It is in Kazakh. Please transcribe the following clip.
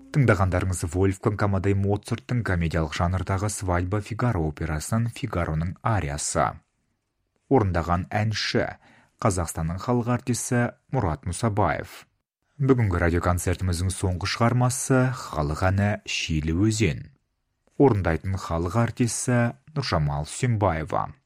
Тыңдағандарыңыз Вольфганг Амадей Моцарттың комедиялық жанрдағы «Свадьба Фигаро» операсынан «Фигароның ариясы». Орындаған әнші, Қазақстанның халық артисі Мұрат Мұсабаев. Бүгінгі радиоконцертіміздің соңғы шығармасы халық әні «Шилі өзен». Орындайтын халық артисі Нұржамал Үсенбаева.